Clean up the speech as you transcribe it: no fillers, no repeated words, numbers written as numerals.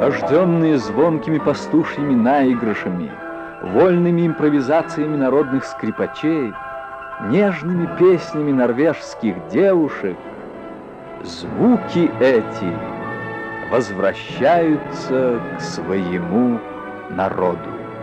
рожденные звонкими пастушьими наигрышами, вольными импровизациями народных скрипачей, нежными песнями норвежских девушек, звуки эти возвращаются к своему народу.